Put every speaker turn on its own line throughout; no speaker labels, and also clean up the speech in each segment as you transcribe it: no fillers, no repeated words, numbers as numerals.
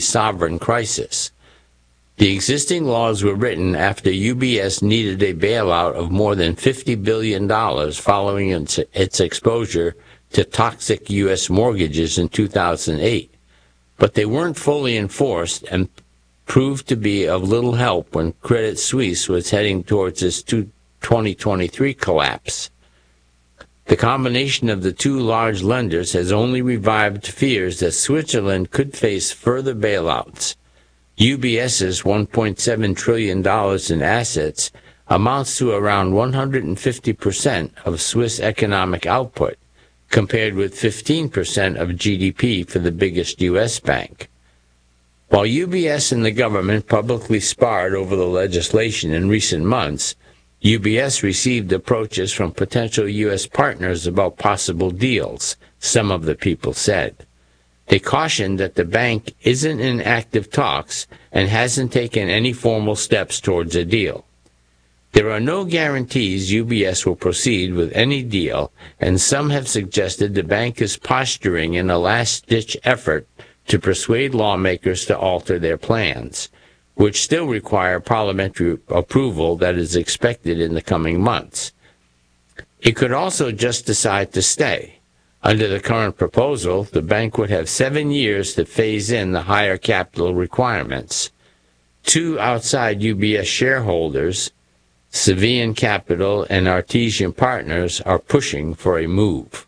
sovereign crisis. The existing laws were written after UBS needed a bailout of more than $50 billion following its exposure to toxic U.S. mortgages in 2008. But they weren't fully enforced and proved to be of little help when Credit Suisse was heading towards its 2023 collapse. The combination of the two large lenders has only revived fears that Switzerland could face further bailouts. UBS's $1.7 trillion in assets amounts to around 150% of Swiss economic output, compared with 15% of GDP for the biggest U.S. bank. While UBS and the government publicly sparred over the legislation in recent months, UBS received approaches from potential U.S. partners about possible deals, some of the people said. They cautioned that the bank isn't in active talks and hasn't taken any formal steps towards a deal. There are no guarantees UBS will proceed with any deal, and some have suggested the bank is posturing in a last-ditch effort to persuade lawmakers to alter their plans, which still require parliamentary approval that is expected in the coming months. It could also just decide to stay. Under the current proposal, the bank would have 7 years to phase in the higher capital requirements. Two outside UBS shareholders, Cevian Capital and Artesian Partners, are pushing for a move.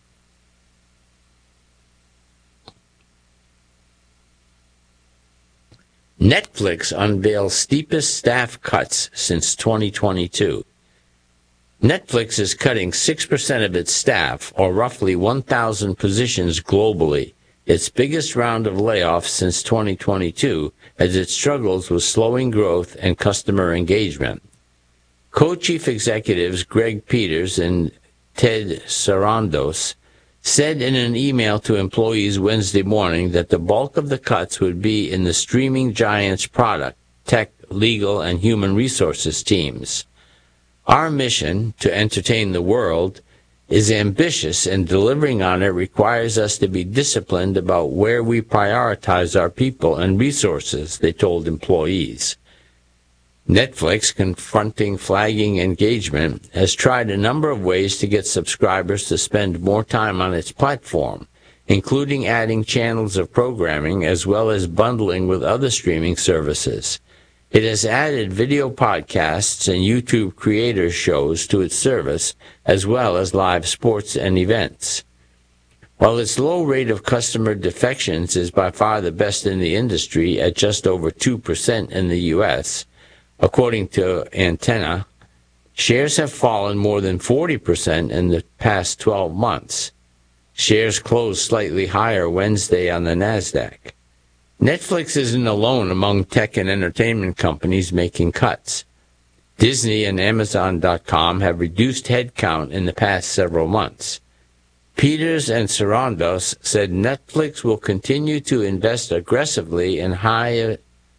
Netflix unveils steepest staff cuts since 2022. Netflix is cutting 6% of its staff, or roughly 1,000 positions globally, its biggest round of layoffs since 2022, as it struggles with slowing growth and customer engagement. Co-chief executives Greg Peters and Ted Sarandos said in an email to employees Wednesday morning that the bulk of the cuts would be in the streaming giant's product, tech, legal, and human resources teams. Our mission, to entertain the world, is ambitious, and delivering on it requires us to be disciplined about where we prioritize our people and resources, they told employees. Netflix, confronting flagging engagement, has tried a number of ways to get subscribers to spend more time on its platform, including adding channels of programming as well as bundling with other streaming services. It has added video podcasts and YouTube creator shows to its service, as well as live sports and events. While its low rate of customer defections is by far the best in the industry at just over 2% in the U.S., according to Antenna, shares have fallen more than 40% in the past 12 months. Shares closed slightly higher Wednesday on the NASDAQ. Netflix isn't alone among tech and entertainment companies making cuts. Disney and Amazon.com have reduced headcount in the past several months. Peters and Sarandos said Netflix will continue to invest aggressively in high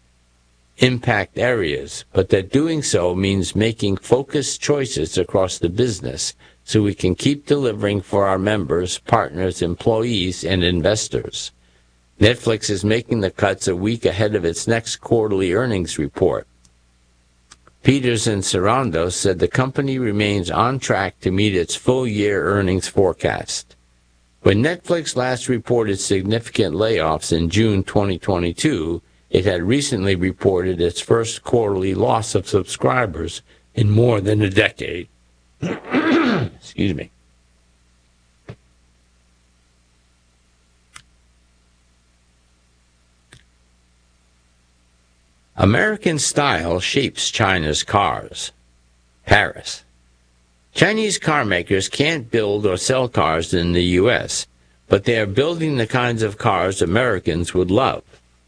impact areas, but that doing so means making focused choices across the business so we can keep delivering for our members, partners, employees, and investors. Netflix is making the cuts a week ahead of its next quarterly earnings report. Peters and Sarandos said the company remains on track to meet its full-year earnings forecast. When Netflix last reported significant layoffs in June 2022, it had recently reported its first quarterly loss of subscribers in more than a decade. Excuse me. American style shapes China's cars. Paris. Chinese car makers can't build or sell cars in the U.S., but they are building the kinds of cars Americans would love.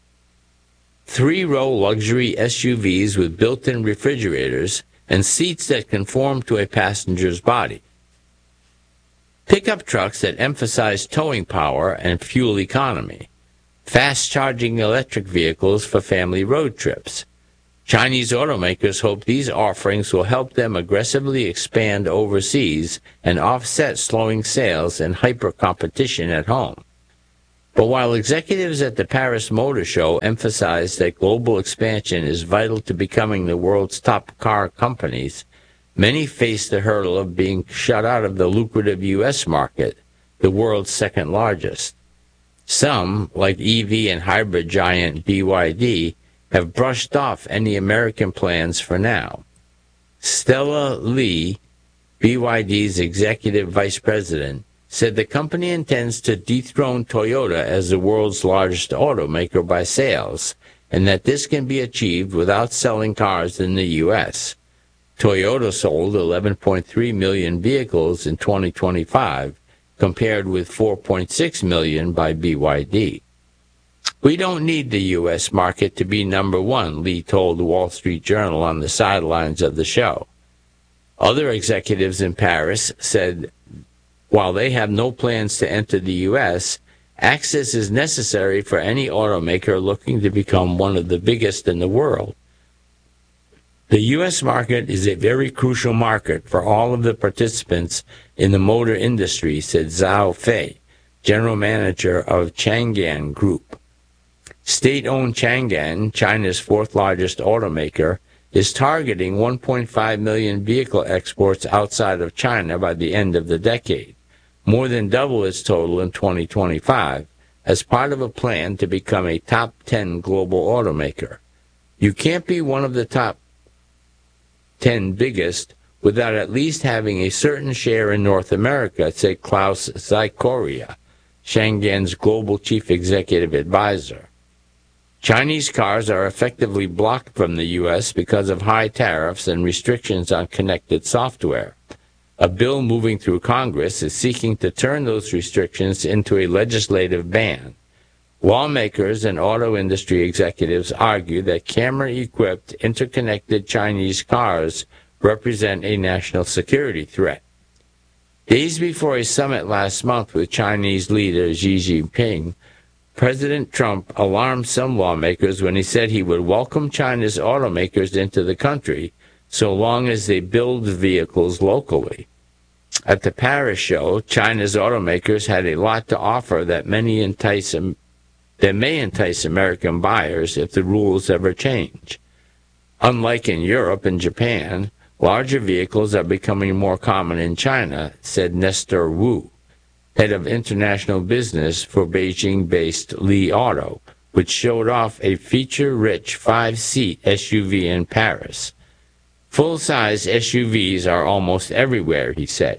3-row luxury SUVs with built-in refrigerators and seats that conform to a passenger's body. Pickup trucks that emphasize towing power and fuel economy. Fast-charging electric vehicles for family road trips. Chinese automakers hope these offerings will help them aggressively expand overseas and offset slowing sales and hyper-competition at home. But while executives at the Paris Motor Show emphasized that global expansion is vital to becoming the world's top car companies, many face the hurdle of being shut out of the lucrative U.S. market, the world's second largest. Some, like EV and hybrid giant BYD, have brushed off any American plans for now. Stella Lee, BYD's executive vice president, said the company intends to dethrone Toyota as the world's largest automaker by sales, and that this can be achieved without selling cars in the U.S. Toyota sold 11.3 million vehicles in 2025, compared with 4.6 million by BYD. We don't need the U.S. market to be number one, Lee told the Wall Street Journal on the sidelines of the show. Other executives in Paris said while they have no plans to enter the U.S., access is necessary for any automaker looking to become one of the biggest in the world. The U.S. market is a very crucial market for all of the participants in the motor industry, said Zhao Fei, general manager of Changan Group. State-owned Changan, China's fourth largest automaker, is targeting 1.5 million vehicle exports outside of China by the end of the decade, more than double its total in 2025, as part of a plan to become a top 10 global automaker. You can't be one of the top 10 biggest without at least having a certain share in North America, said Klaus Zykoria, Changan's global chief executive advisor. Chinese cars are effectively blocked from the U.S. because of high tariffs and restrictions on connected software. A bill moving through Congress is seeking to turn those restrictions into a legislative ban. Lawmakers and auto industry executives argue that camera-equipped, interconnected Chinese cars represent a national security threat. Days before a summit last month with Chinese leader Xi Jinping, President Trump alarmed some lawmakers when he said he would welcome China's automakers into the country so long as they build vehicles locally. At the Paris show, China's automakers had a lot to offer that may entice American buyers if the rules ever change. Unlike in Europe and Japan, larger vehicles are becoming more common in China, said Nestor Wu, head of international business for Beijing-based Li Auto, which showed off a feature-rich 5-seat SUV in Paris. Full-size SUVs are almost everywhere, he said.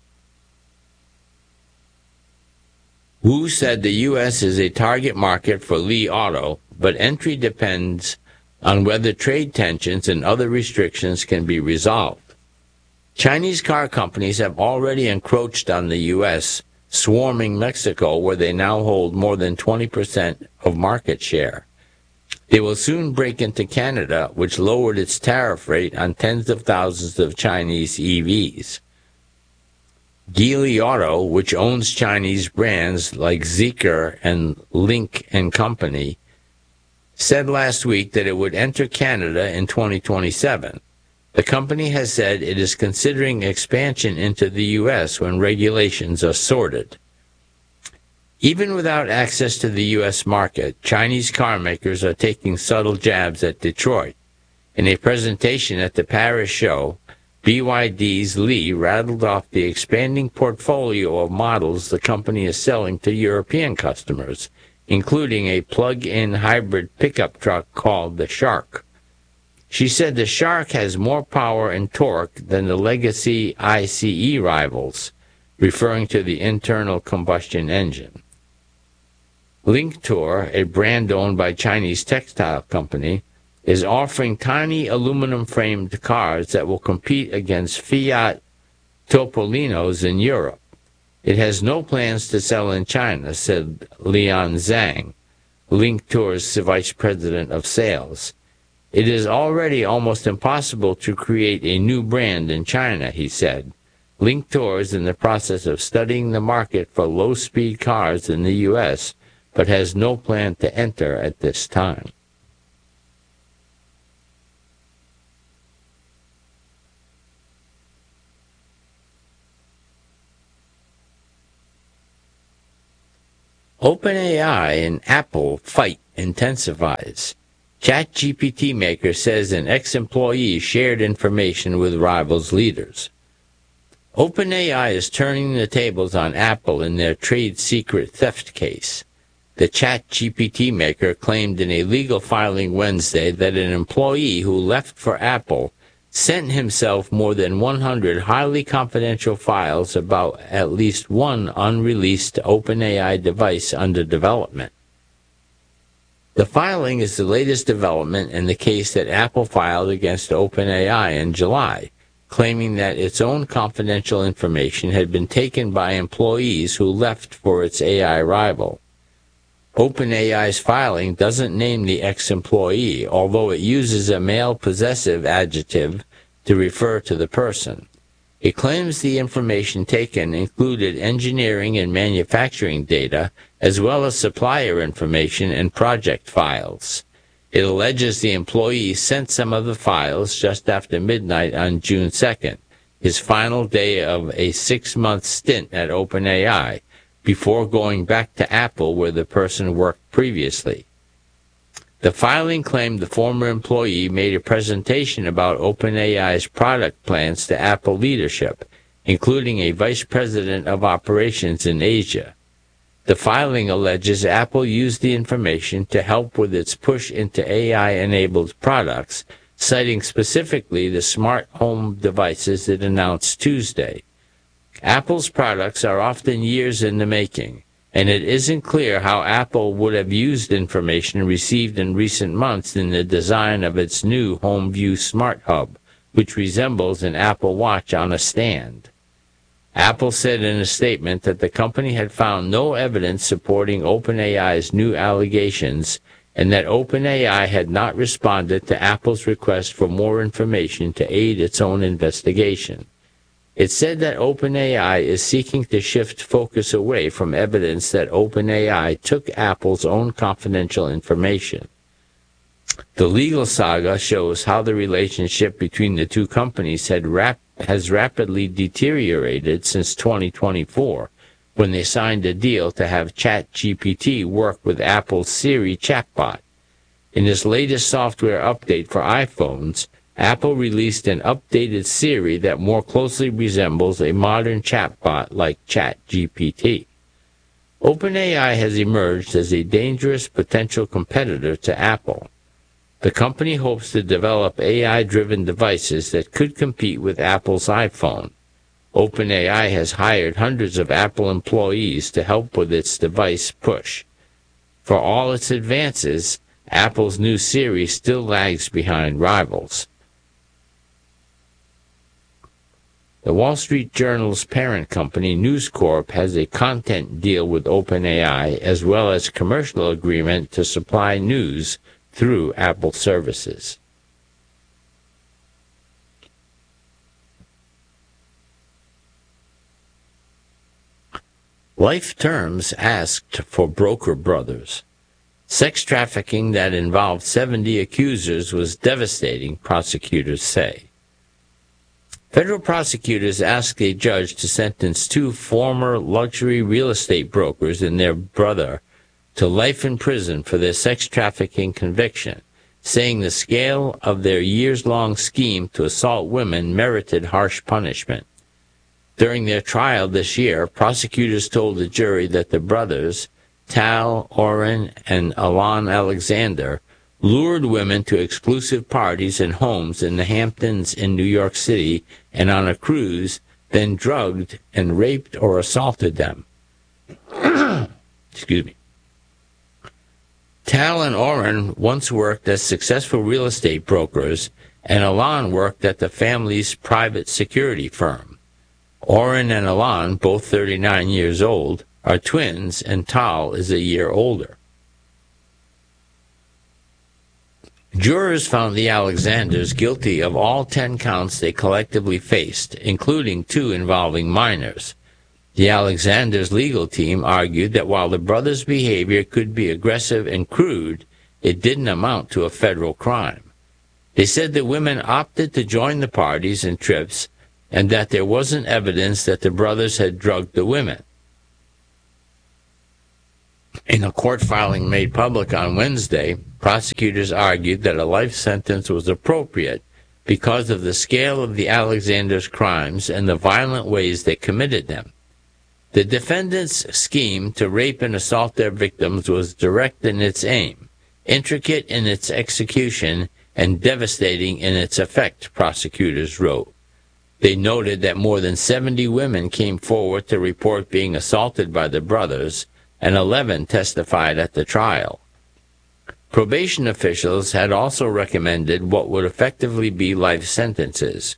Wu said the U.S. is a target market for Li Auto, but entry depends on whether trade tensions and other restrictions can be resolved. Chinese car companies have already encroached on the U.S., swarming Mexico, where they now hold more than 20% of market share. They will soon break into Canada, which lowered its tariff rate on tens of thousands of Chinese EVs. Geely Auto, which owns Chinese brands like Zeekr and Lynk & Company, said last week that it would enter Canada in 2027. The company has said it is considering expansion into the U.S. when regulations are sorted. Even without access to the U.S. market, Chinese car makers are taking subtle jabs at Detroit. In a presentation at the Paris show, BYD's Li rattled off the expanding portfolio of models the company is selling to European customers, including a plug-in hybrid pickup truck called the Shark. She said the Shark has more power and torque than the legacy ICE rivals, referring to the internal combustion engine. Linktour, a brand owned by Chinese textile company, is offering tiny aluminum-framed cars that will compete against Fiat Topolinos in Europe. It has no plans to sell in China, said Lian Zhang, Linktour's vice president of sales. It is already almost impossible to create a new brand in China, he said. Linktour is in the process of studying the market for low-speed cars in the U.S., but has no plan to enter at this time. OpenAI and Apple fight intensifies. ChatGPT maker says an ex-employee shared information with rivals leaders. OpenAI is turning the tables on Apple in their trade secret theft case. The ChatGPT maker claimed in a legal filing Wednesday that an employee who left for Apple sent himself more than 100 highly confidential files about at least one unreleased OpenAI device under development. The filing is the latest development in the case that Apple filed against OpenAI in July, claiming that its own confidential information had been taken by employees who left for its AI rival. OpenAI's filing doesn't name the ex-employee, although it uses a male possessive adjective to refer to the person. It claims the information taken included engineering and manufacturing data, as well as supplier information and project files. It alleges the employee sent some of the files just after midnight on June 2nd, his final day of a 6-month stint at OpenAI, before going back to Apple where the person worked previously. The filing claimed the former employee made a presentation about OpenAI's product plans to Apple leadership, including a vice president of operations in Asia. The filing alleges Apple used the information to help with its push into AI-enabled products, citing specifically the smart home devices it announced Tuesday. Apple's products are often years in the making, and it isn't clear how Apple would have used information received in recent months in the design of its new HomeView Smart Hub, which resembles an Apple Watch on a stand. Apple said in a statement that the company had found no evidence supporting OpenAI's new allegations and that OpenAI had not responded to Apple's request for more information to aid its own investigation. It said that OpenAI is seeking to shift focus away from evidence that OpenAI took Apple's own confidential information. The legal saga shows how the relationship between the two companies has rapidly deteriorated since 2024, when they signed a deal to have ChatGPT work with Apple's Siri chatbot. In its latest software update for iPhones, Apple released an updated Siri that more closely resembles a modern chatbot like ChatGPT. OpenAI has emerged as a dangerous potential competitor to Apple. The company hopes to develop AI-driven devices that could compete with Apple's iPhone. OpenAI has hired hundreds of Apple employees to help with its device push. For all its advances, Apple's new Siri still lags behind rivals. The Wall Street Journal's parent company, News Corp, has a content deal with OpenAI as well as commercial agreement to supply news through Apple services. Life terms asked for Broker Brothers. Sex trafficking that involved 70 accusers was devastating, prosecutors say. Federal prosecutors asked a judge to sentence 2 former luxury real estate brokers and their brother to life in prison for their sex trafficking conviction, saying the scale of their years-long scheme to assault women merited harsh punishment. During their trial this year, prosecutors told the jury that the brothers, Tal, Oren, and Alon Alexander, lured women to exclusive parties and homes in the Hamptons in New York City and on a cruise, then drugged and raped or assaulted them. Excuse me. Tal and Oren once worked as successful real estate brokers, and Alon worked at the family's private security firm. Oren and Alon, both 39 years old, are twins, and Tal is a year older. Jurors found the Alexanders guilty of all 10 counts they collectively faced, including 2 involving minors. The Alexanders' legal team argued that while the brothers' behavior could be aggressive and crude, it didn't amount to a federal crime. They said the women opted to join the parties and trips, and that there wasn't evidence that the brothers had drugged the women. In a court filing made public on Wednesday, prosecutors argued that a life sentence was appropriate because of the scale of the Alexanders' crimes and the violent ways they committed them. The defendants' scheme to rape and assault their victims was direct in its aim, intricate in its execution, and devastating in its effect, prosecutors wrote. They noted that more than 70 women came forward to report being assaulted by the brothers, and 11 testified at the trial. Probation officials had also recommended what would effectively be life sentences,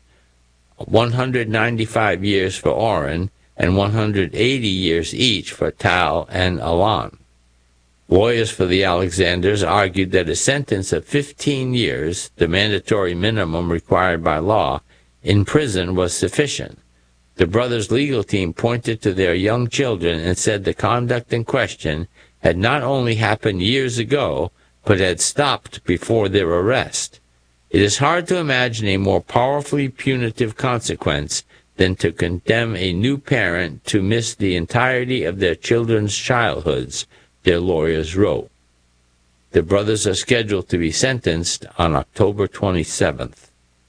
195 years for Oren and 180 years each for Tal and Alan. Lawyers for the Alexanders argued that a sentence of 15 years, the mandatory minimum required by law, in prison was sufficient. The brothers' legal team pointed to their young children and said the conduct in question had not only happened years ago, but had stopped before their arrest. It is hard to imagine a more powerfully punitive consequence than to condemn a new parent to miss the entirety of their children's childhoods, their lawyers wrote. The brothers are scheduled to be sentenced on October 27th.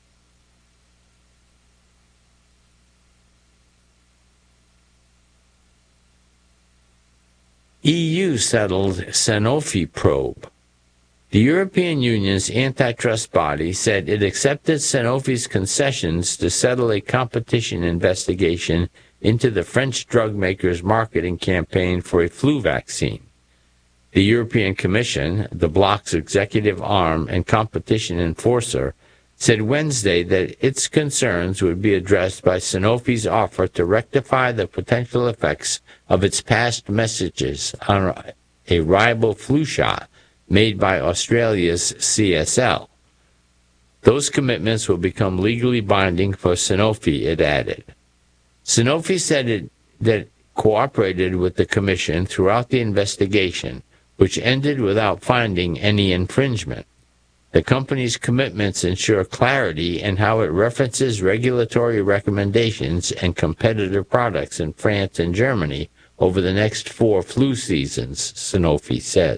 EU settled Sanofi probe. The European Union's antitrust body said it accepted Sanofi's concessions to settle a competition investigation into the French drug maker's marketing campaign for a flu vaccine. The European Commission, the bloc's executive arm and competition enforcer, said Wednesday that its concerns would be addressed by Sanofi's offer to rectify the potential effects of its past messages on a rival flu shot made by Australia's CSL. Those commitments will become legally binding for Sanofi, it added. Sanofi said that it cooperated with the Commission throughout the investigation, which ended without finding any infringement. The company's commitments ensure clarity in how it references regulatory recommendations and competitor products in France and Germany over the next 4 flu seasons, Sanofi said.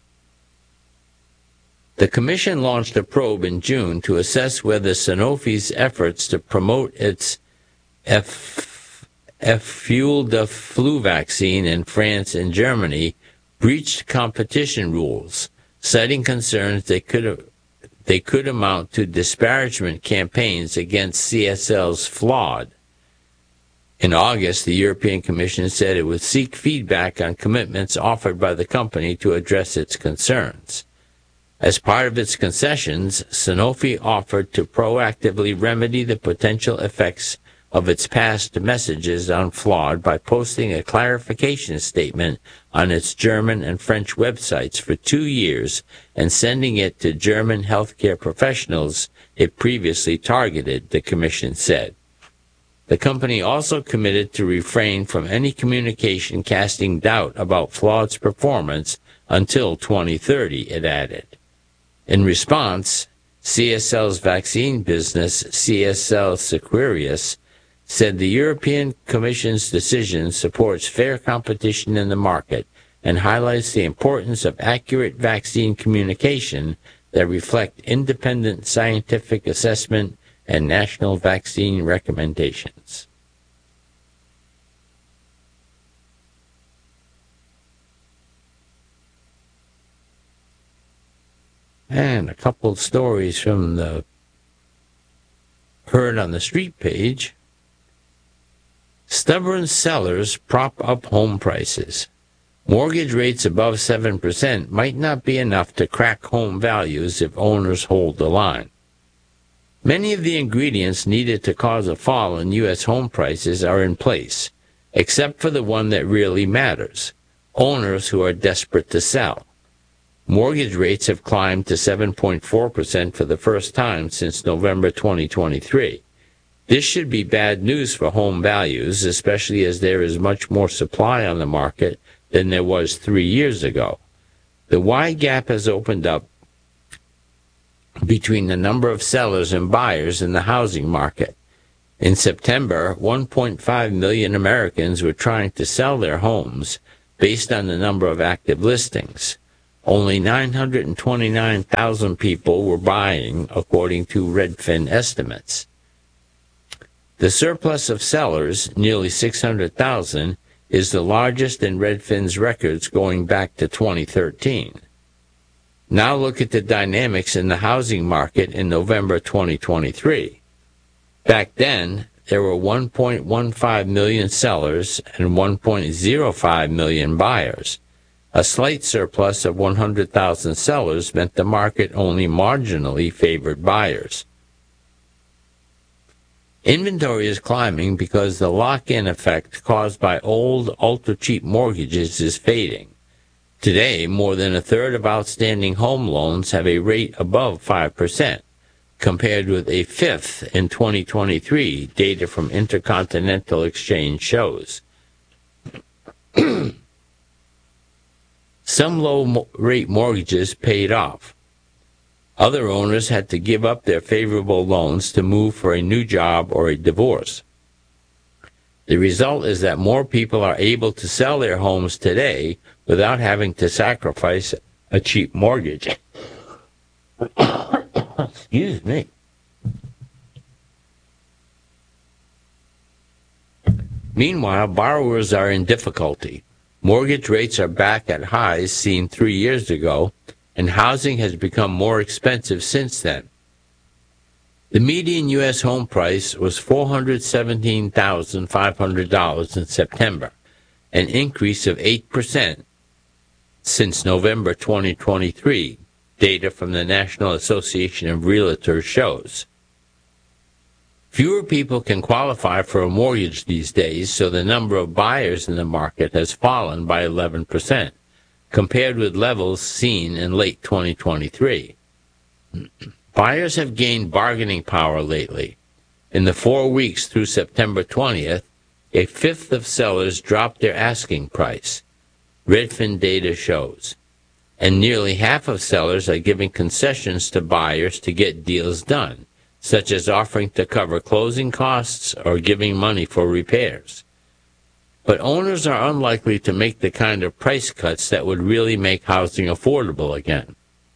The Commission launched a probe in June to assess whether Sanofi's efforts to promote its F-fueled flu vaccine in France and Germany breached competition rules, citing concerns they could amount to disparagement campaigns against CSL's Flawed. In August, the European Commission said it would seek feedback on commitments offered by the company to address its concerns. As part of its concessions, Sanofi offered to proactively remedy the potential effects of its past messages on Flawed by posting a clarification statement on its German and French websites for 2 years and sending it to German healthcare professionals it previously targeted, the Commission said. The company also committed to refrain from any communication casting doubt about Flawed's performance until 2030, it added. In response, CSL's vaccine business, CSL Seqirus, said the European Commission's decision supports fair competition in the market and highlights the importance of accurate vaccine communication that reflect independent scientific assessment and national vaccine recommendations. And a couple of stories from the Heard on the Street page. Stubborn sellers prop up home prices. Mortgage rates above 7% might not be enough to crack home values if owners hold the line. Many of the ingredients needed to cause a fall in U.S. home prices are in place, except for the one that really matters, owners who are desperate to sell. Mortgage rates have climbed to 7.4% for the first time since November 2023. This should be bad news for home values, especially as there is much more supply on the market than there was 3 years ago. The wide gap has opened up between the number of sellers and buyers in the housing market. In September, 1.5 million Americans were trying to sell their homes, based on the number of active listings. Only 929,000 people were buying, according to Redfin estimates. The surplus of sellers, nearly 600,000, is the largest in Redfin's records going back to 2013. Now look at the dynamics in the housing market in November 2023. Back then, there were 1.15 million sellers and 1.05 million buyers. A slight surplus of 100,000 sellers meant the market only marginally favored buyers. Inventory is climbing because the lock-in effect caused by old, ultra-cheap mortgages is fading. Today, more than a third of outstanding home loans have a rate above 5%, compared with a fifth in 2023, data from Intercontinental Exchange shows. Some low-rate mortgages paid off. Other owners had to give up their favorable loans to move for a new job or a divorce. The result is that more people are able to sell their homes today without having to sacrifice a cheap mortgage. Excuse me. Meanwhile, borrowers are in difficulty. Mortgage rates are back at highs seen 3 years ago, and housing has become more expensive since then. The median U.S. home price was $417,500 in September, an increase of 8% since November 2023, data from the National Association of Realtors shows. Fewer people can qualify for a mortgage these days, so the number of buyers in the market has fallen by 11%, compared with levels seen in late 2023. Buyers have gained bargaining power lately. In the 4 weeks through September 20th, a fifth of sellers dropped their asking price, Redfin data shows, and nearly half of sellers are giving concessions to buyers to get deals done, such as offering to cover closing costs or giving money for repairs. But owners are unlikely to make the kind of price cuts that would really make housing affordable again.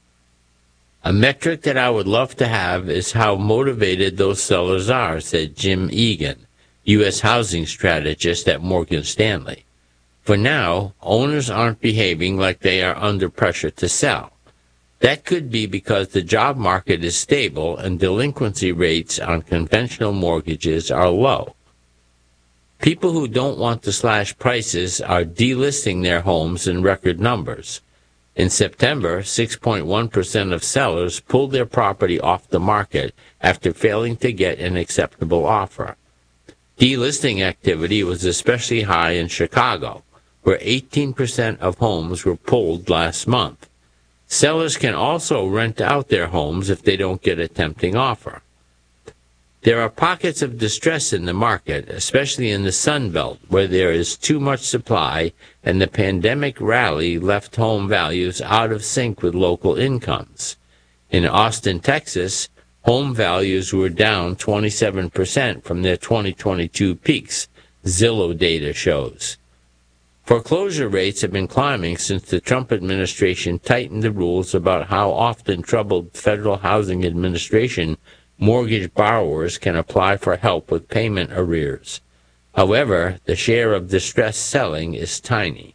A metric that I would love to have is how motivated those sellers are, said Jim Egan, U.S. housing strategist at Morgan Stanley. For now, owners aren't behaving like they are under pressure to sell. That could be because the job market is stable and delinquency rates on conventional mortgages are low. People who don't want to slash prices are delisting their homes in record numbers. In September, 6.1% of sellers pulled their property off the market after failing to get an acceptable offer. Delisting activity was especially high in Chicago, where 18% of homes were pulled last month. Sellers can also rent out their homes if they don't get a tempting offer. There are pockets of distress in the market, especially in the Sun Belt, where there is too much supply and the pandemic rally left home values out of sync with local incomes. In Austin, Texas, home values were down 27% from their 2022 peaks, Zillow data shows. Foreclosure rates have been climbing since the Trump administration tightened the rules about how often troubled Federal Housing Administration mortgage borrowers can apply for help with payment arrears. However, the share of distressed selling is tiny.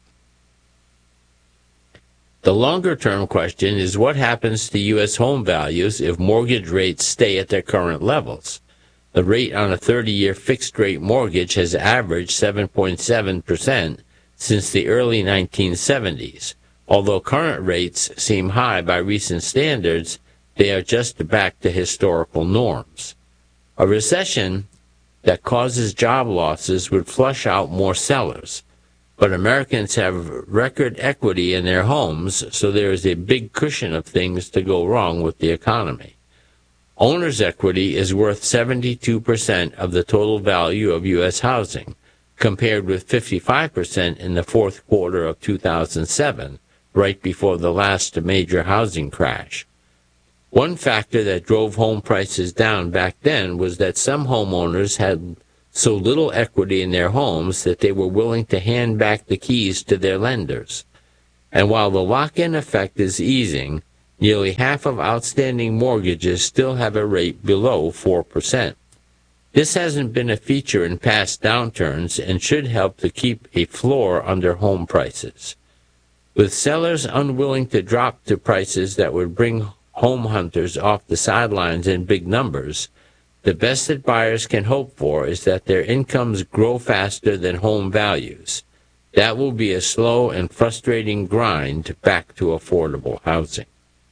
The longer-term question is what happens to U.S. home values if mortgage rates stay at their current levels. The rate on a 30-year fixed-rate mortgage has averaged 7.7% since the early 1970s. Although current rates seem high by recent standards, they are just back to historical norms. A recession that causes job losses would flush out more sellers, but Americans have record equity in their homes, so there is a big cushion of things to go wrong with the economy. Owner's equity is worth 72% of the total value of U.S. housing, compared with 55% in the fourth quarter of 2007, right before the last major housing crash. One factor that drove home prices down back then was that some homeowners had so little equity in their homes that they were willing to hand back the keys to their lenders. And while the lock-in effect is easing, nearly half of outstanding mortgages still have a rate below 4%. This hasn't been a feature in past downturns and should help to keep a floor under home prices. With sellers unwilling to drop to prices that would bring home hunters off the sidelines in big numbers, the best that buyers can hope for is that their incomes grow faster than home values. That will be a slow and frustrating grind back to affordable housing.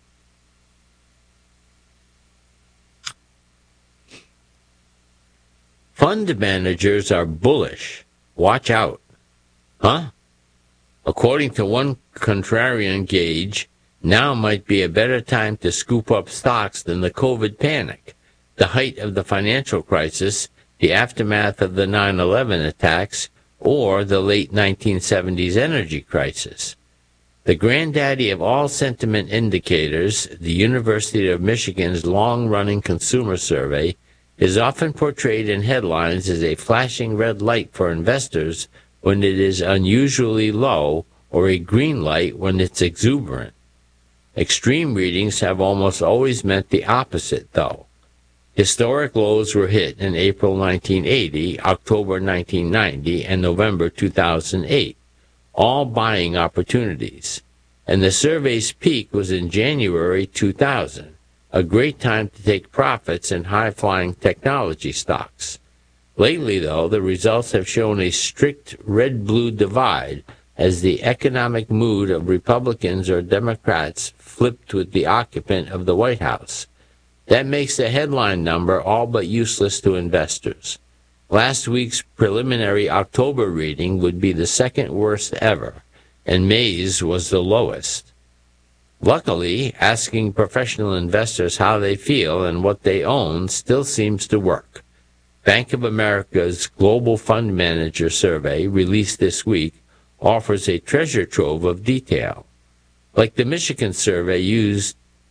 Fund managers are bullish. Watch out. Huh? According to one contrarian gauge, now might be a better time to scoop up stocks than the COVID panic, the height of the financial crisis, the aftermath of the 9/11 attacks, or the late 1970s energy crisis. The granddaddy of all sentiment indicators, the University of Michigan's long-running consumer survey, is often portrayed in headlines as a flashing red light for investors when it is unusually low, or a green light when it's exuberant. Extreme readings have almost always meant the opposite, though. Historic lows were hit in April 1980, October 1990, and November 2008, all buying opportunities. And the survey's peak was in January 2000, a great time to take profits in high-flying technology stocks. Lately, though, the results have shown a strict red-blue divide as the economic mood of Republicans or Democrats flipped with the occupant of the White House. That makes the headline number all but useless to investors. Last week's preliminary October reading would be the second worst ever, and May's was the lowest. Luckily, asking professional investors how they feel and what they own still seems to work. Bank of America's Global Fund Manager Survey, released this week, offers a treasure trove of detail. Like the Michigan survey used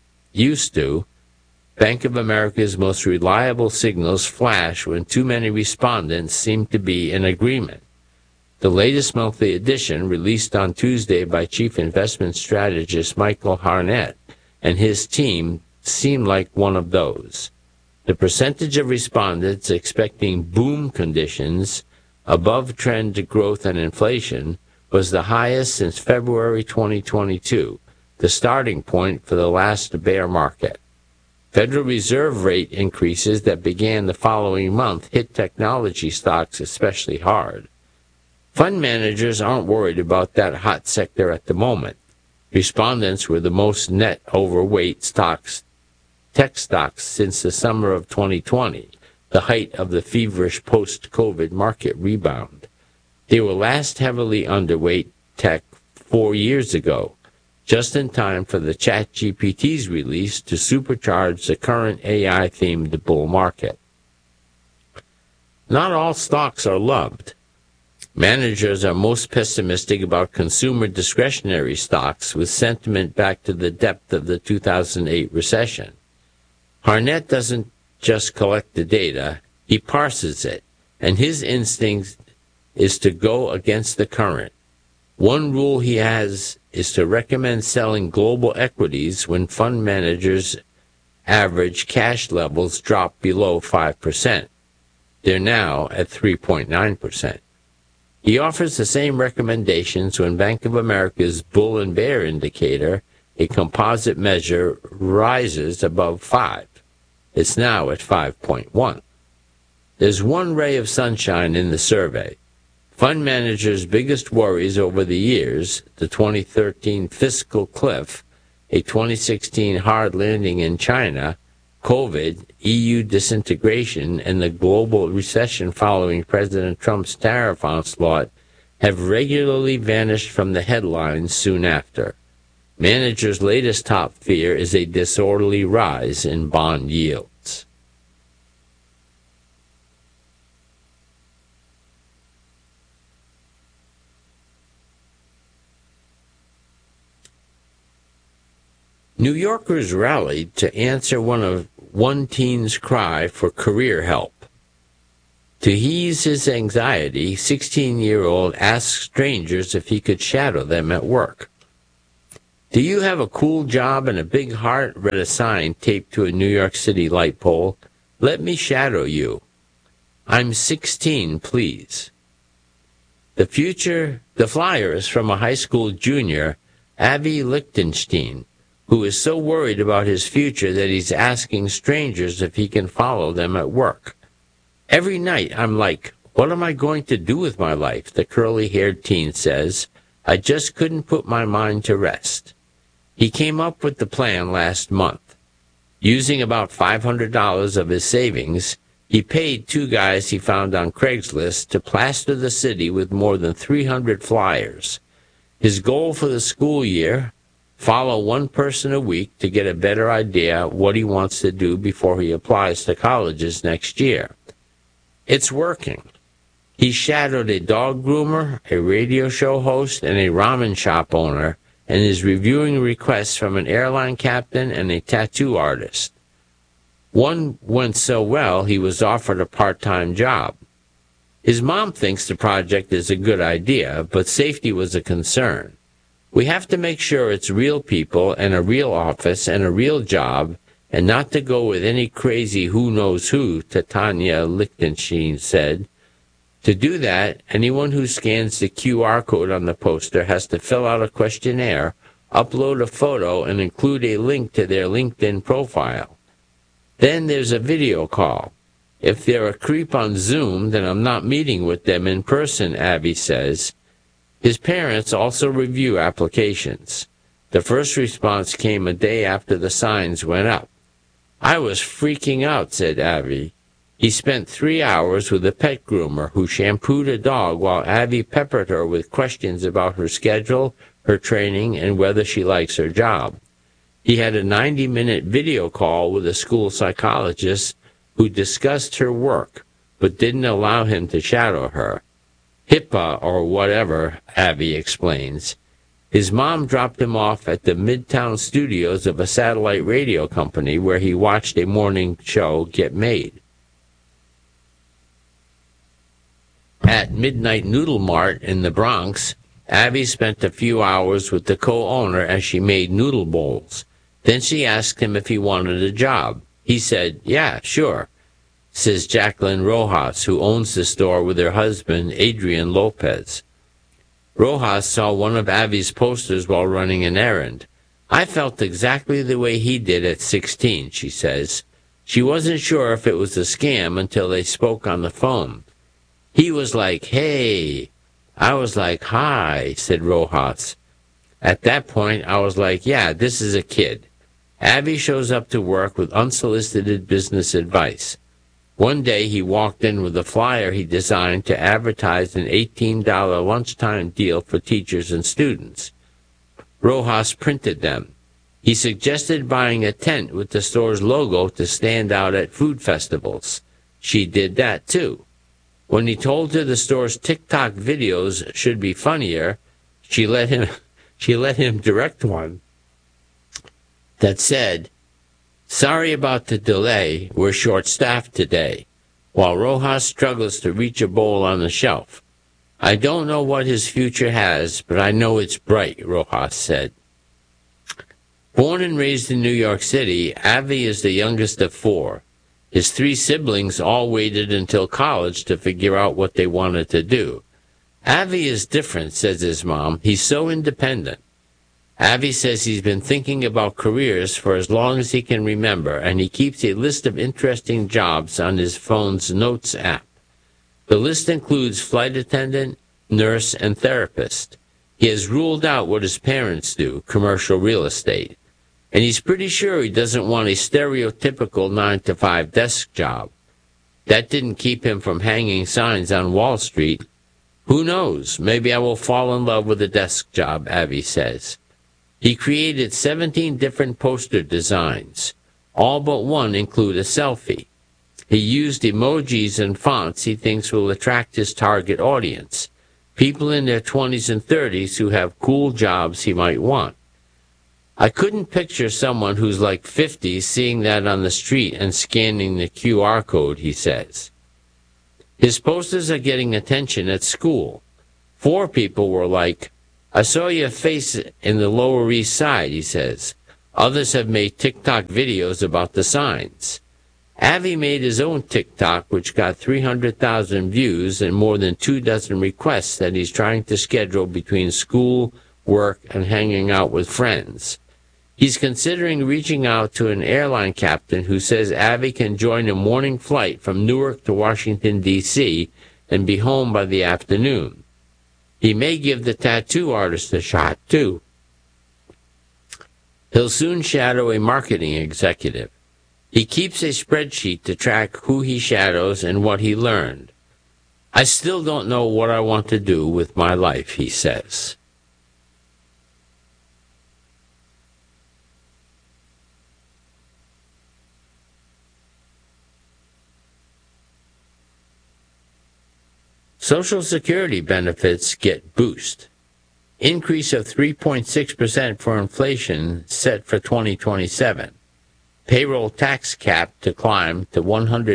to, Bank of America's most reliable signals flash when too many respondents seem to be in agreement. The latest monthly edition, released on Tuesday by Chief Investment Strategist Michael Harnett and his team, seemed like one of those. The percentage of respondents expecting boom conditions, above-trend growth and inflation, was the highest since February 2022, the starting point for the last bear market. Federal Reserve rate increases that began the following month hit technology stocks especially hard. Fund managers aren't worried about that hot sector at the moment. Respondents were the most net overweight tech stocks since the summer of 2020, the height of the feverish post-COVID market rebound. They were last heavily underweight tech 4 years ago, just in time for the ChatGPT's release to supercharge the current AI-themed bull market. Not all stocks are loved. Managers are most pessimistic about consumer discretionary stocks, with sentiment back to the depth of the 2008 recession. Harnett doesn't just collect the data, he parses it, and his instinct is to go against the current. One rule he has is to recommend selling global equities when fund managers' average cash levels drop below 5%. They're now at 3.9%. He offers the same recommendations when Bank of America's bull and bear indicator, a composite measure, rises above 5. It's now at 5.1. There's one ray of sunshine in the survey. Fund managers' biggest worries over the years, the 2013 fiscal cliff, a 2016 hard landing in China, COVID, EU disintegration, and the global recession following President Trump's tariff onslaught, have regularly vanished from the headlines soon after. Managers' latest top fear is a disorderly rise in bond yields. New Yorkers rallied to answer one teen's cry for career help. To ease his anxiety, 16-year-old asked strangers if he could shadow them at work. "Do you have a cool job and a big heart?" read a sign taped to a New York City light pole. "Let me shadow you. I'm 16, please." The flyer is from a high school junior, Avi Lichtenstein, who is so worried about his future that he's asking strangers if he can follow them at work. "Every night I'm like, what am I going to do with my life?" the curly-haired teen says. "I just couldn't put my mind to rest." He came up with the plan last month. Using about $500 of his savings, he paid two guys he found on Craigslist to plaster the city with more than 300 flyers. His goal for the school year: follow one person a week to get a better idea what he wants to do before he applies to colleges next year. It's working. He shadowed a dog groomer, a radio show host, and a ramen shop owner, and is reviewing requests from an airline captain and a tattoo artist. One went so well he was offered a part-time job. His mom thinks the project is a good idea, but safety was a concern. "We have to make sure it's real people and a real office and a real job, and not to go with any crazy who knows who," Tanya Lichtenstein said. To do that, anyone who scans the QR code on the poster has to fill out a questionnaire, upload a photo, and include a link to their LinkedIn profile. Then there's a video call. "If they're a creep on Zoom, then I'm not meeting with them in person," Avi says. His parents also review applications. The first response came a day after the signs went up. "I was freaking out," said Avi. He spent 3 hours with a pet groomer who shampooed a dog while Avi peppered her with questions about her schedule, her training, and whether she likes her job. He had a 90-minute video call with a school psychologist who discussed her work, but didn't allow him to shadow her. HIPAA or whatever, Avi explains. His mom dropped him off at the Midtown studios of a satellite radio company where he watched a morning show get made. At Midnight Noodle Mart in the Bronx, Avi spent a few hours with the co-owner as she made noodle bowls. Then she asked him if he wanted a job. He said, "Yeah, sure," says Jacqueline Rojas, who owns the store with her husband, Adrian Lopez. Rojas saw one of Avi's posters while running an errand. "I felt exactly the way he did at 16, she says. She wasn't sure if it was a scam until they spoke on the phone. He was like, 'Hey.' I was like, 'Hi,'" said Rojas. "At that point, I was like, yeah, this is a kid." Avi shows up to work with unsolicited business advice. One day he walked in with a flyer he designed to advertise an $18 lunchtime deal for teachers and students. Rojas printed them. He suggested buying a tent with the store's logo to stand out at food festivals. She did that too. When he told her the store's TikTok videos should be funnier, she let him direct one that said, "Sorry about the delay, we're short-staffed today," while Rojas struggles to reach a bowl on the shelf. "I don't know what his future has, but I know it's bright," Rojas said. Born and raised in New York City, Avi is the youngest of 4. His 3 siblings all waited until college to figure out what they wanted to do. "Avi is different," says his mom. "He's so independent." Avi says he's been thinking about careers for as long as he can remember, and he keeps a list of interesting jobs on his phone's Notes app. The list includes flight attendant, nurse, and therapist. He has ruled out what his parents do, commercial real estate. And he's pretty sure he doesn't want a stereotypical 9-to-5 desk job. That didn't keep him from hanging signs on Wall Street. "Who knows? Maybe I will fall in love with a desk job," Avi says. He created 17 different poster designs. All but one include a selfie. He used emojis and fonts he thinks will attract his target audience, people in their 20s and 30s who have cool jobs he might want. "I couldn't picture someone who's like 50 seeing that on the street and scanning the QR code," he says. His posters are getting attention at school. 4 people were like, "I saw your face in the Lower East Side," he says. Others have made TikTok videos about the signs. Avi made his own TikTok, which got 300,000 views and more than 24 requests that he's trying to schedule between school, work, and hanging out with friends. He's considering reaching out to an airline captain who says Avi can join a morning flight from Newark to Washington, D.C., and be home by the afternoon. He may give the tattoo artist a shot, too. He'll soon shadow a marketing executive. He keeps a spreadsheet to track who he shadows and what he learned. "I still don't know what I want to do with my life," he says. Social Security benefits get boost. Increase of 3.6% for inflation set for 2027. Payroll tax cap to climb to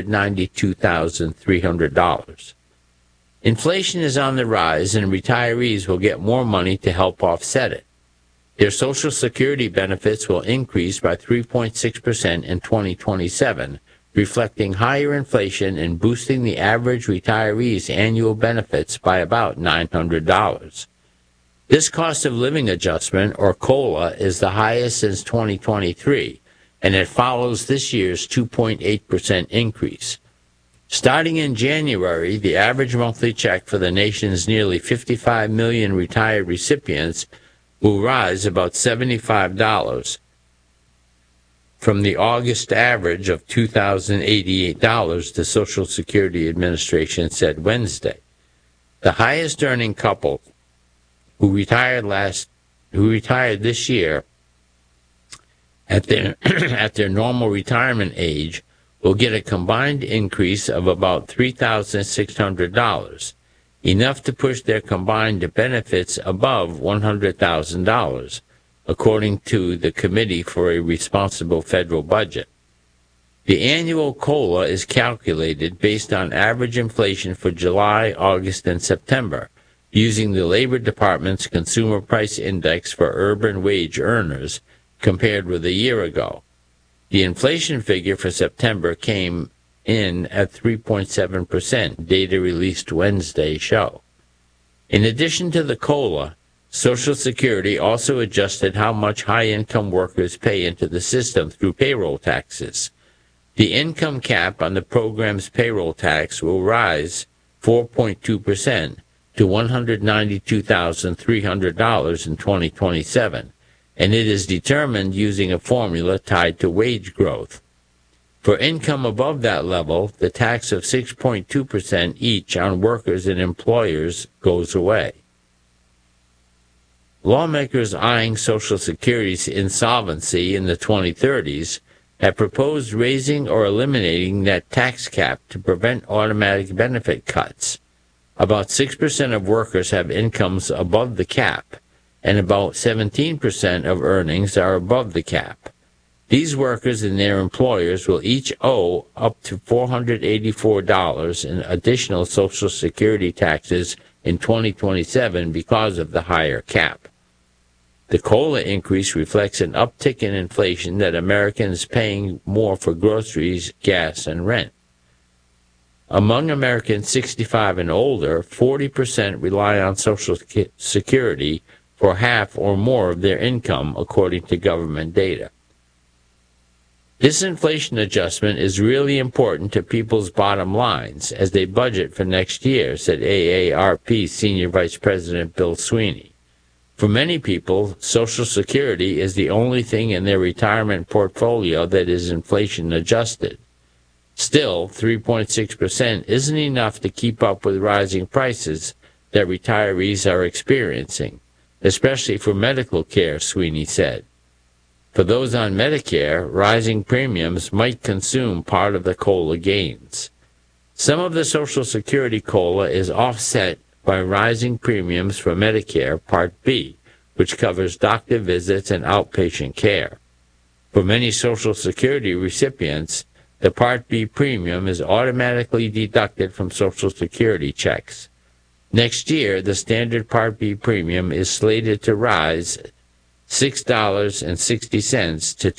$192,300. Inflation is on the rise, and retirees will get more money to help offset it. Their Social Security benefits will increase by 3.6% in 2027, reflecting higher inflation and boosting the average retiree's annual benefits by about $900. This cost of living adjustment, or COLA, is the highest since 2023, and it follows this year's 2.8% increase. Starting in January, the average monthly check for the nation's nearly 55 million retired recipients will rise about $75 from the August average of $2,088, the Social Security Administration said Wednesday. The highest earning couple who retired this year at their normal retirement age will get a combined increase of about $3,600, enough to push their combined benefits above $100,000, according to the Committee for a Responsible Federal Budget. The annual COLA is calculated based on average inflation for July, August, and September, using the Labor Department's Consumer Price Index for urban wage earners compared with a year ago. The inflation figure for September came in at 3.7%, data released Wednesday show. In addition to the COLA, Social Security also adjusted how much high-income workers pay into the system through payroll taxes. The income cap on the program's payroll tax will rise 4.2% to $192,300 in 2027, and it is determined using a formula tied to wage growth. For income above that level, the tax of 6.2% each on workers and employers goes away. Lawmakers eyeing Social Security's insolvency in the 2030s have proposed raising or eliminating that tax cap to prevent automatic benefit cuts. About 6% of workers have incomes above the cap, and about 17% of earnings are above the cap. These workers and their employers will each owe up to $484 in additional Social Security taxes in 2027 because of the higher cap. The COLA increase reflects an uptick in inflation that Americans paying more for groceries, gas, and rent. Among Americans 65 and older, 40% rely on Social Security for half or more of their income, according to government data. This inflation adjustment is really important to people's bottom lines as they budget for next year, said AARP Senior Vice President Bill Sweeney. For many people, Social Security is the only thing in their retirement portfolio that is inflation adjusted. Still, 3.6% isn't enough to keep up with rising prices that retirees are experiencing, especially for medical care, Sweeney said. For those on Medicare, rising premiums might consume part of the COLA gains. Some of the Social Security COLA is offset by rising premiums for Medicare Part B, which covers doctor visits and outpatient care. For many Social Security recipients, the Part B premium is automatically deducted from Social Security checks. Next year, the standard Part B premium is slated to rise $6.60 to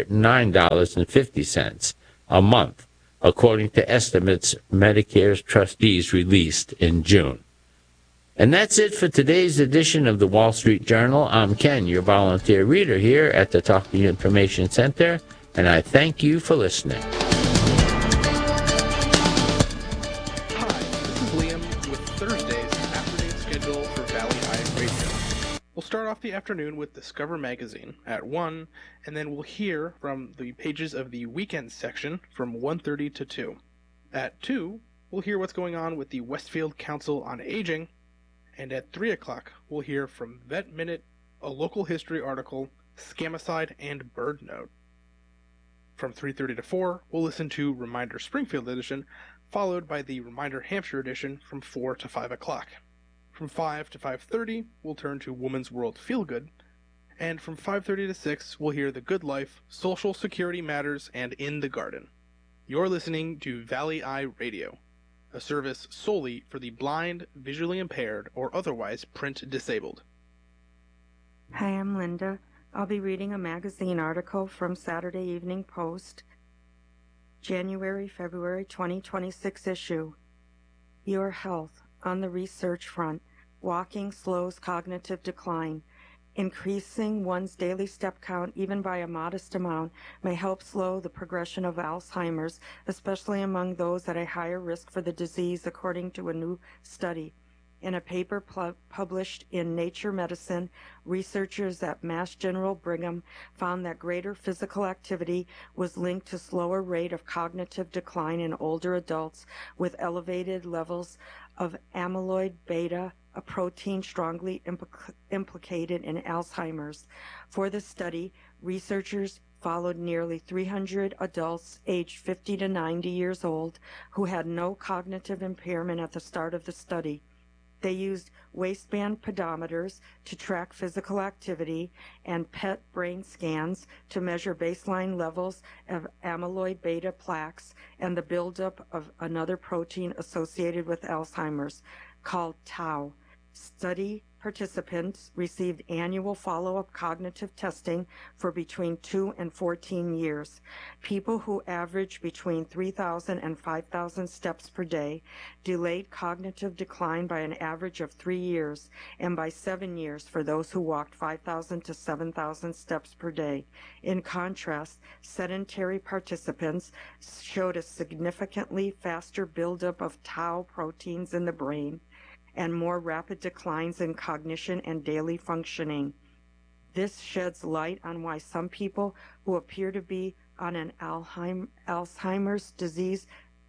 $209.50 a month, according to estimates Medicare's trustees released in June. And that's it for today's edition of the Wall Street Journal. I'm Ken, your volunteer reader here at the Talking Information Center, and I thank you for listening.
Hi, this is Liam with Thursday's afternoon schedule for Valley Eye Radio. We'll start off the afternoon with Discover Magazine at 1, and then we'll hear from the pages of the weekend section from 1:30 to 2. At 2, we'll hear what's going on with the Westfield Council on Aging, and at 3 o'clock, we'll hear from Vet Minute, a local history article, Scamicide, and Bird Note. From 3:30 to 4, we'll listen to Reminder Springfield edition, followed by the Reminder Hampshire edition from 4 to 5 o'clock. From 5 to 5:30, we'll turn to Woman's World Feelgood, and from 5:30 to 6, we'll hear The Good Life, Social Security Matters, and In the Garden. You're listening to Valley Eye Radio, a service solely for the blind, visually impaired, or otherwise print disabled.
Hi, I'm Linda. I'll be reading a magazine article from Saturday Evening Post, February 2026 issue. Your Health. On the research front, walking slows cognitive decline. Increasing one's daily step count, even by a modest amount, may help slow the progression of Alzheimer's, especially among those at a higher risk for the disease, according to a new study. In a paper published in Nature Medicine, researchers at Mass General Brigham found that greater physical activity was linked to slower rate of cognitive decline in older adults with elevated levels of amyloid beta, a protein strongly implicated in Alzheimer's. For the study, researchers followed nearly 300 adults aged 50 to 90 years old who had no cognitive impairment at the start of the study. They used waistband pedometers to track physical activity and PET brain scans to measure baseline levels of amyloid beta plaques and the buildup of another protein associated with Alzheimer's called tau. Study participants received annual follow-up cognitive testing for between 2 and 14 years. People who averaged between 3,000 and 5,000 steps per day delayed cognitive decline by an average of 3 years, and by 7 years for those who walked 5,000 to 7,000 steps per day. In contrast, sedentary participants showed a significantly faster buildup of tau proteins in the brain and more rapid declines in cognition and daily functioning. This sheds light on why some people who appear to be on an Alzheimer's disease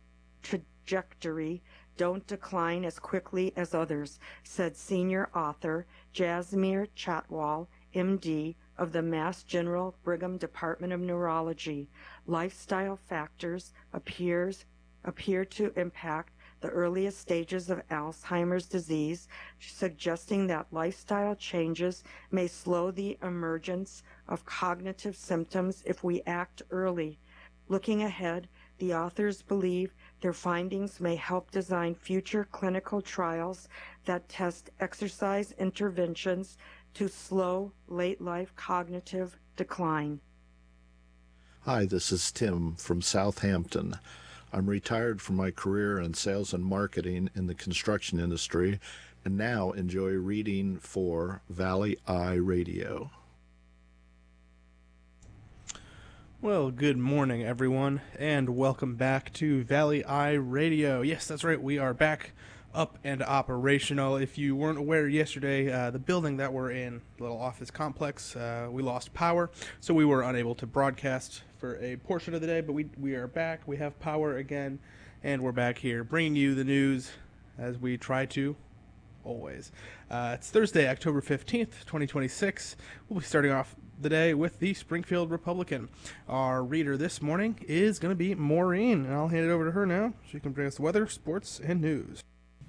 trajectory don't decline as quickly as others, said senior author Jasmeer Chatwal, MD, of the Mass General Brigham Department of Neurology. Lifestyle factors appear to impact the earliest stages of Alzheimer's disease, suggesting that lifestyle changes may slow the emergence of cognitive symptoms if we act early. Looking ahead, the authors believe their findings may help design future clinical trials that test exercise interventions to slow late-life cognitive decline.
Hi, this is Tim from Southampton. I'm retired from my career in sales and marketing in the construction industry and now enjoy reading for Valley Eye Radio.
Well, good morning, everyone, and welcome back to Valley Eye Radio. Yes, that's right, we are back up and operational. If you weren't aware yesterday, the building that we're in, the little office complex, we lost power, so we were unable to broadcast for a portion of the day, but we are back. We have power again, and we're back here bringing you the news as we try to always. It's Thursday, October 15th, 2026. We'll be starting off the day with the Springfield Republican. Our reader this morning is going to be Maureen, and I'll hand it over to her now. She can bring us the weather, sports, and news.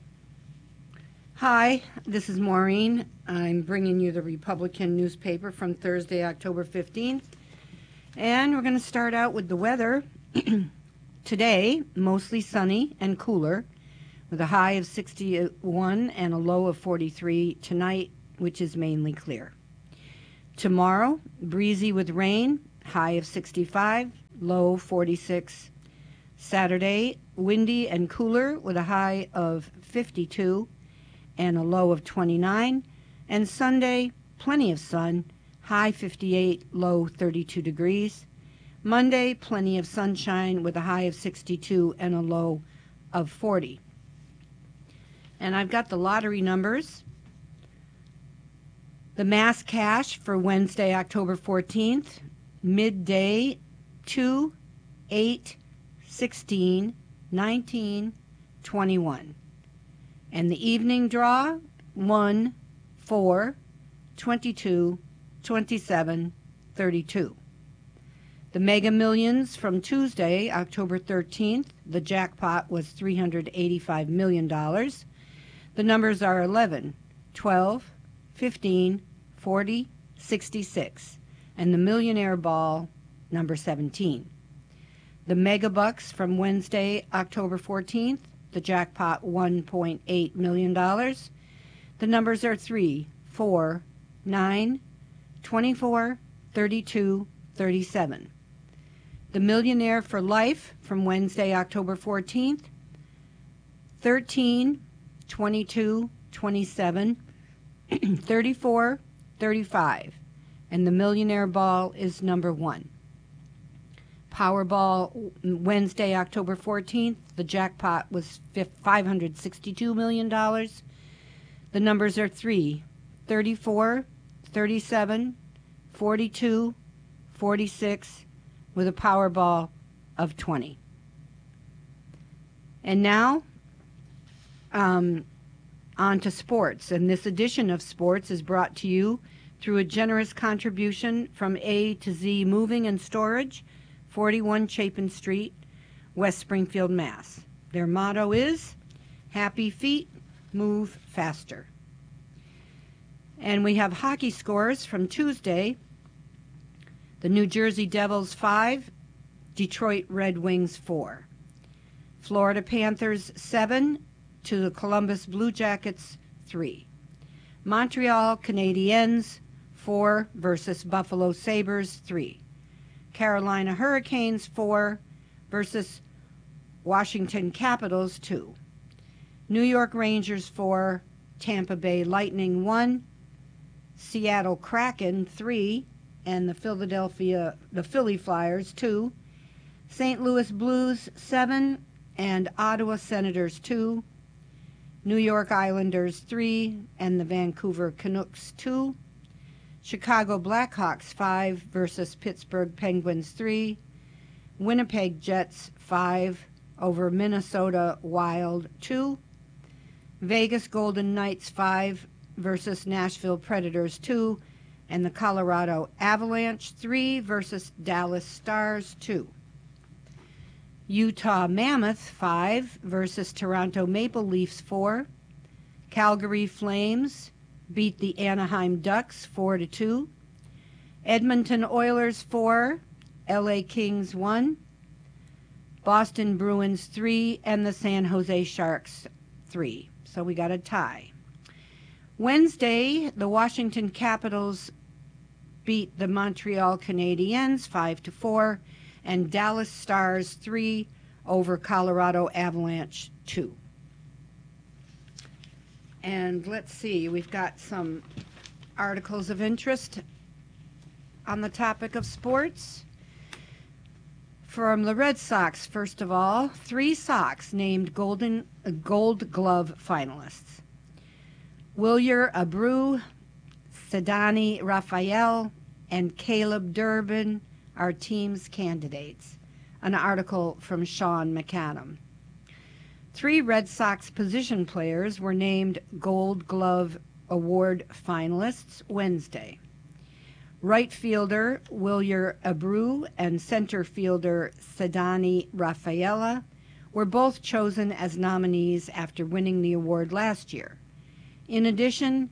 Hi, this is Maureen. I'm bringing you the Republican newspaper from Thursday, October 15th. And we're going to start out with the weather. Today, mostly sunny and cooler, with a high of 61 and a low of 43. Tonight, which is mainly clear. Tomorrow, breezy with rain, high of 65, low 46. Saturday, windy and cooler with a high of 52 and a low of 29. And Sunday, plenty of sun, high 58, low 32 degrees. Monday, plenty of sunshine with a high of 62 and a low of 40. And I've got the lottery numbers. The mass cash for Wednesday, October 14th, midday 2, 8, 16, 19, 21. And the evening draw 1, 4, 22, 27, 32. The Mega Millions from Tuesday, October 13th, the jackpot was $385 million. The numbers are 11, 12, 15, 40, 66, and the Millionaire Ball, number 17. The Mega Bucks from Wednesday, October 14th, the jackpot $1.8 million. The numbers are 3, 4, 9, 24, 32, 37. The Millionaire for Life from Wednesday, October 14th, 13, 22, 27, 34, 35. And the Millionaire Ball is number 1. Powerball Wednesday, October 14th, the jackpot was $562 million. The numbers are 3, 34, 37, 42, 46, with a Powerball of 20. And now, on to sports. And this edition of sports is brought to you through a generous contribution from A to Z Moving and Storage, 41 Chapin Street, West Springfield, Mass. Their motto is, happy feet, move faster. And we have hockey scores from Tuesday. The New Jersey Devils 5, Detroit Red Wings 4. Florida Panthers 7 to the Columbus Blue Jackets 3. Montreal Canadiens 4 versus Buffalo Sabres 3. Carolina Hurricanes 4 versus Washington Capitals 2. New York Rangers 4, Tampa Bay Lightning 1, Seattle Kraken 3, and the Philly Flyers 2, St. Louis Blues 7, and Ottawa Senators 2, New York Islanders 3, and the Vancouver Canucks 2, Chicago Blackhawks 5 versus Pittsburgh Penguins 3, Winnipeg Jets 5 over Minnesota Wild 2, Vegas Golden Knights 5 versus Nashville Predators 2, and the Colorado Avalanche 3 versus Dallas Stars 2. Utah Mammoth 5 versus Toronto Maple Leafs 4. Calgary Flames beat the Anaheim Ducks 4-2. Edmonton Oilers 4, LA Kings 1. Boston Bruins 3, and the San Jose Sharks 3. So we got a tie. Wednesday, the Washington Capitals beat the Montreal Canadiens 5-4, and Dallas Stars 3 over Colorado Avalanche 2. And let's see, we've got some articles of interest on the topic of sports. From the Red Sox, first of all, 3 Sox named Gold Glove finalists. Wilyer Abreu, Ceddanne Raphael, and Caleb Durbin are team's candidates. An article from Sean McAdam. 3 Red Sox position players were named Gold Glove Award finalists Wednesday. Right fielder Wilyer Abreu and center fielder Ceddanne Rafaela were both chosen as nominees after winning the award last year. In addition,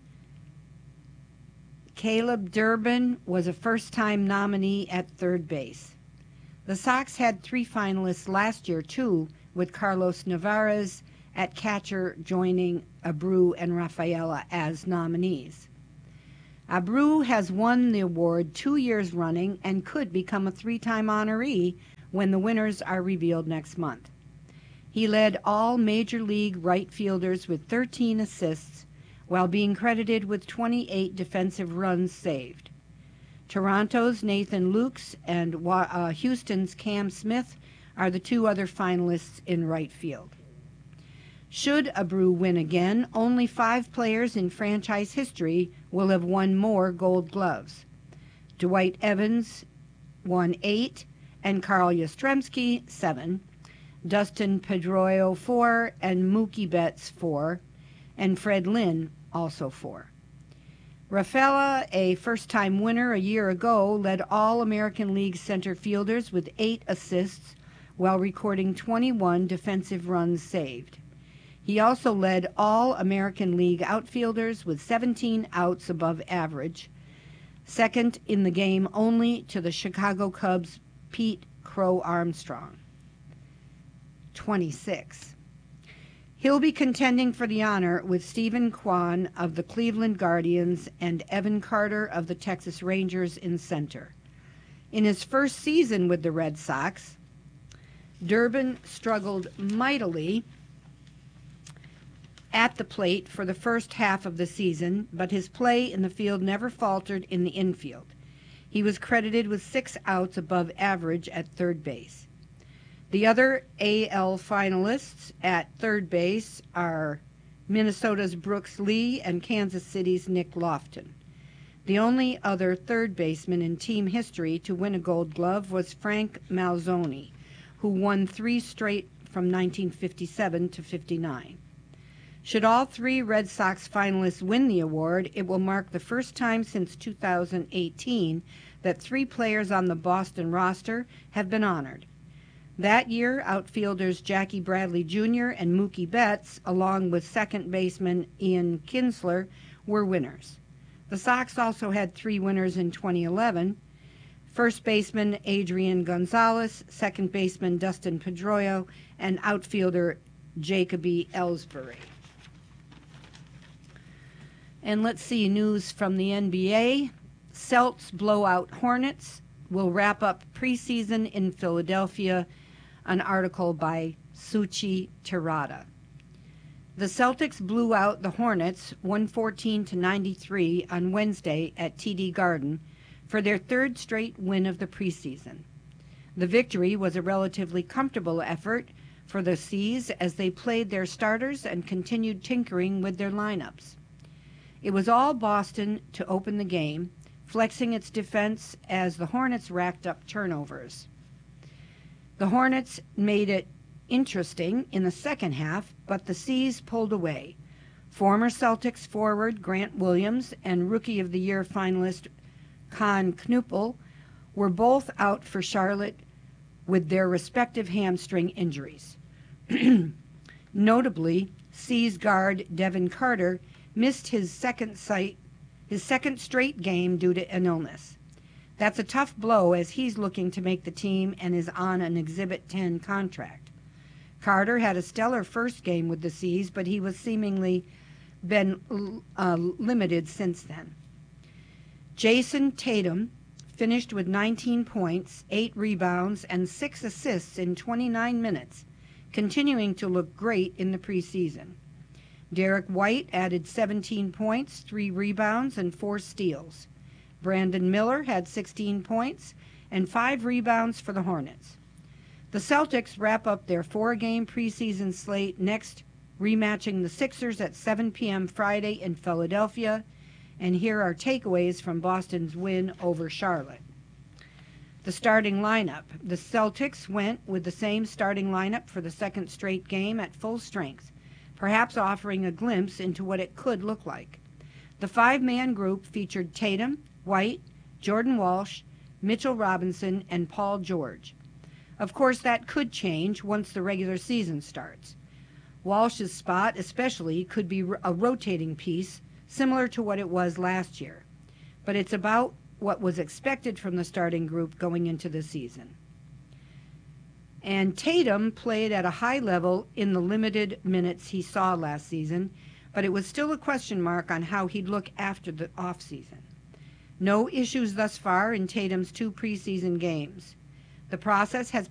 Caleb Durbin was a first-time nominee at third base. The Sox had 3 finalists last year, too, with Carlos Nevarez at catcher joining Abreu and Rafaela as nominees. Abreu has won the award 2 years running and could become a 3-time honoree when the winners are revealed next month. He led all Major League right fielders with 13 assists while being credited with 28 defensive runs saved. Toronto's Nathan Lukes and Houston's Cam Smith are the 2 other finalists in right field. Should Abreu win again, only 5 players in franchise history will have won more Gold Gloves. Dwight Evans won 8, and Carl Yastrzemski 7, Dustin Pedroia 4, and Mookie Betts 4, and Fred Lynn also 4. Rafaela, a first-time winner a year ago, led all American League center fielders with 8 assists while recording 21 defensive runs saved. He also led all American League outfielders with 17 outs above average, second in the game only to the Chicago Cubs' Pete Crow Armstrong. 26. He'll be contending for the honor with Stephen Kwan of the Cleveland Guardians and Evan Carter of the Texas Rangers in center. In his first season with the Red Sox, Durbin struggled mightily at the plate for the first half of the season, but his play in the field never faltered in the infield. He was credited with 6 outs above average at third base. The other AL finalists at third base are Minnesota's Brooks Lee and Kansas City's Nick Lofton. The only other third baseman in team history to win a Gold Glove was Frank Malzoni, who won 3 straight from 1957 to 59. Should all 3 Red Sox finalists win the award, it will mark the first time since 2018 that 3 players on the Boston roster have been honored. That year, outfielders Jackie Bradley Jr. and Mookie Betts, along with second baseman Ian Kinsler, were winners. The Sox also had 3 winners in 2011. First baseman Adrian Gonzalez, second baseman Dustin Pedroia, and outfielder Jacoby Ellsbury. And let's see, news from the NBA. Celts blow out Hornets. Will wrap up preseason in Philadelphia. An article by Suchi Terada. The Celtics blew out the Hornets 114-93 on Wednesday at TD Garden for their 3rd straight win of the preseason. The victory was a relatively comfortable effort for the C's as they played their starters and continued tinkering with their lineups. It was all Boston to open the game, flexing its defense as the Hornets racked up turnovers. The Hornets made it interesting in the second half, but the C's pulled away. Former Celtics forward Grant Williams and Rookie of the Year finalist Con Knuppel were both out for Charlotte with their respective hamstring injuries. Notably, C's guard Devin Carter missed his second straight game due to an illness. That's a tough blow as he's looking to make the team and is on an Exhibit 10 contract. Carter had a stellar first game with the C's, but he was seemingly been limited since then. Jason Tatum finished with 19 points, 8 rebounds, and 6 assists in 29 minutes, continuing to look great in the preseason. Derek White added 17 points, 3 rebounds, and 4 steals. Brandon Miller had 16 points and 5 rebounds for the Hornets. The Celtics wrap up their 4-game preseason slate next, rematching the Sixers at 7 p.m. Friday in Philadelphia. And here are takeaways from Boston's win over Charlotte. The starting lineup. The Celtics went with the same starting lineup for the 2nd straight game at full strength, perhaps offering a glimpse into what it could look like. The 5-man group featured Tatum, White, Jordan Walsh, Mitchell Robinson, and Paul George. Of course, that could change once the regular season starts. Walsh's spot especially could be a rotating piece, similar to what it was last year. But it's about what was expected from the starting group going into the season. And Tatum played at a high level in the limited minutes he saw last season, but it was still a question mark on how he'd look after the offseason. No issues thus far in Tatum's 2 preseason games. The process has